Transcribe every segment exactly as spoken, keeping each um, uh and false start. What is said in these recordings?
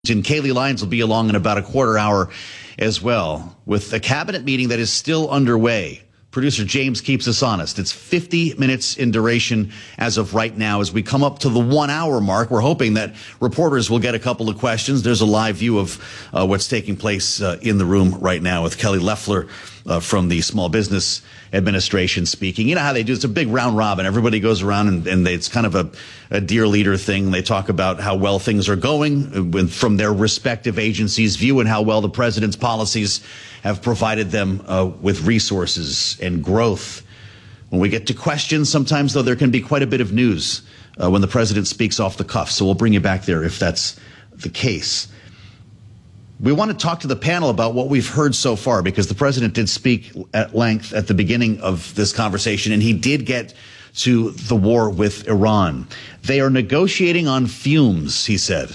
And Kaylee Lyons will be along in about a quarter hour as well with a cabinet meeting that is still underway. Producer James keeps us honest. It's fifty minutes in duration as of right now. As we come up to the one hour mark, we're hoping that reporters will get a couple of questions. There's a live view of uh, what's taking place uh, in the room right now with Kelly Loeffler uh, from the Small Business Administration speaking. You know how they do. It's a big round robin. Everybody goes around and, and they, it's kind of a, a dear leader thing. They talk about how well things are going with, from their respective agencies' view and how well the president's policies have provided them uh, with resources and growth. When we get to questions, sometimes, though, there can be quite a bit of news uh, when the president speaks off the cuff. So we'll bring you back there if that's the case. We want to talk to the panel about what we've heard so far, because the president did speak at length at the beginning of this conversation, and he did get to the war with Iran. They are negotiating on fumes, he said.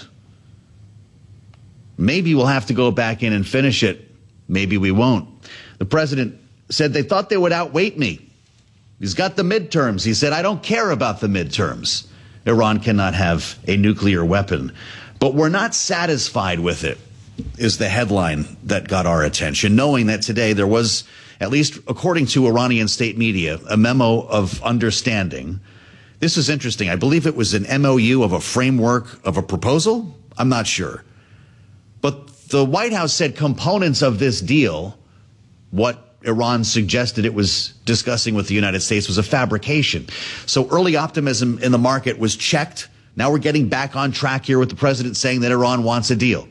Maybe we'll have to go back in and finish it. Maybe we won't. The president said they thought they would outweight me. He's got the midterms. He said, I don't care about the midterms. Iran cannot have a nuclear weapon. But we're not satisfied with it, is the headline that got our attention, knowing that today there was, at least according to Iranian state media, a memo of understanding. This is interesting. I believe it was an M O U of a framework of a proposal. I'm not sure. But the White House said components of this deal, what Iran suggested it was discussing with the United States, was a fabrication. So early optimism in the market was checked. Now we're getting back on track here with the president saying that Iran wants a deal.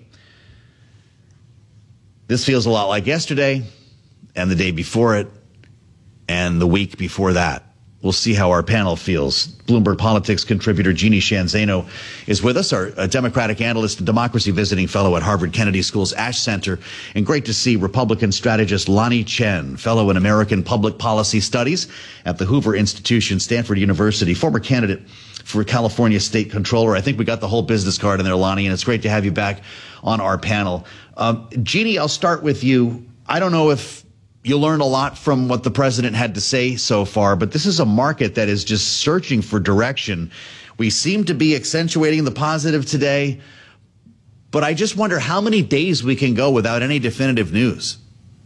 This feels a lot like yesterday and the day before it and the week before that. We'll see how our panel feels. Bloomberg Politics contributor Jeannie Sheehan Zaino is with us, our uh, Democratic analyst and democracy visiting fellow at Harvard Kennedy School's Ash Center. And great to see Republican strategist Lanhee Chen, fellow in American Public Policy Studies at the Hoover Institution, Stanford University, former candidate for California State Controller. I think we got the whole business card in there, Lanhee, and it's great to have you back on our panel. Um, Jeannie, I'll start with you. I don't know if you learned a lot from what the president had to say so far, but this is a market that is just searching for direction. We seem to be accentuating the positive today, but I just wonder how many days we can go without any definitive news.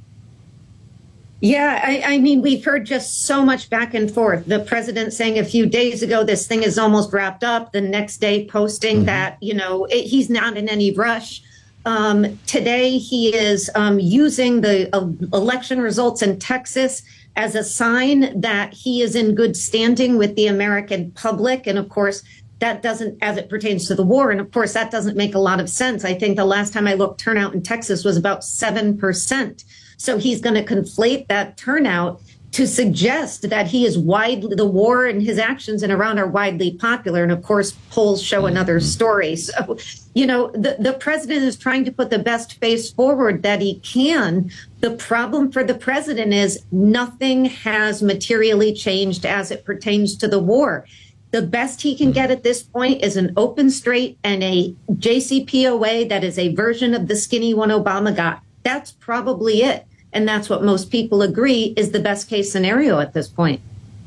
Yeah, I, I mean, we've heard just so much back and forth. The president saying a few days ago, this thing is almost wrapped up. The next day posting mm-hmm. that, you know, it, he's not in any rush. Um, today, he is um, using the uh, election results in Texas as a sign that he is in good standing with the American public. And of course, that doesn't, as it pertains to the war. And of course, that doesn't make a lot of sense. I think the last time I looked, turnout in Texas was about seven percent. So he's going to conflate that turnout to suggest that he is widely, the war and his actions in Iran are widely popular. And of course, polls show another story. So, you know, the, the president is trying to put the best face forward that he can. The problem for the president is nothing has materially changed as it pertains to the war. The best he can get at this point is an open straight and a J C P O A that is a version of the skinny one Obama got. That's probably it. And that's what most people agree is the best case scenario at this point.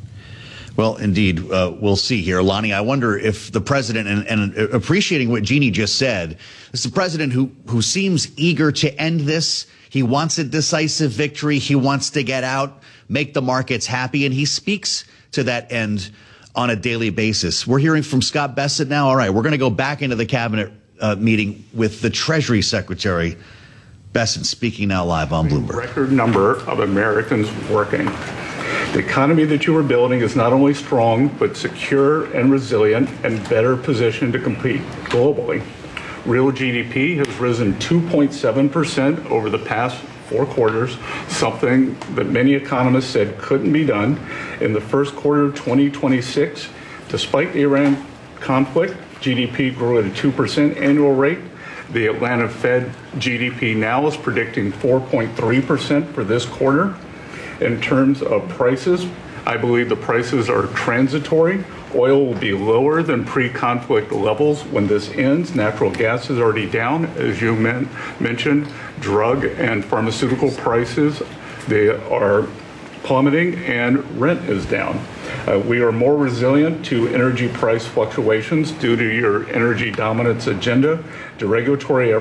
Well, indeed, uh, we'll see here. Lanhee, I wonder if the president, and, and appreciating what Jeannie just said, it's the president who, who seems eager to end this. He wants a decisive victory. He wants to get out, make the markets happy, and he speaks to that end on a daily basis. We're hearing from Scott Bessent now. All right, we're going to go back into the cabinet uh, meeting with the Treasury Secretary. Bessent speaking now live on Bloomberg. Record number of Americans working. The economy that you are building is not only strong, but secure and resilient and better positioned to compete globally. Real G D P has risen two point seven percent over the past four quarters, something that many economists said couldn't be done. In the first quarter of twenty twenty-six, despite the Iran conflict, G D P grew at a two percent annual rate. The Atlanta Fed G D P now is predicting four point three percent for this quarter. In terms of prices, I believe the prices are transitory. Oil will be lower than pre-conflict levels when this ends. Natural gas is already down, as you men- mentioned. Drug and pharmaceutical prices, they are plummeting and rent is down. Uh, we are more resilient to energy price fluctuations due to your energy dominance agenda, to regulatory